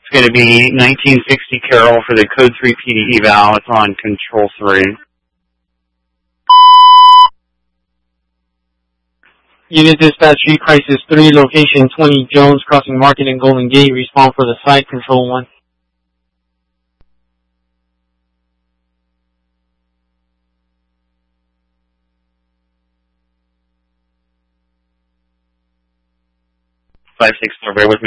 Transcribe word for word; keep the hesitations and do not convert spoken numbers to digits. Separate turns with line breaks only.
It's going to be nineteen sixty Carroll for the Code three P D eval. It's on Control three.
Unit Dispatch three, Crisis three, location twenty Jones, crossing Market and Golden Gate. Respond for the site, Control one.
five six four, bear with me.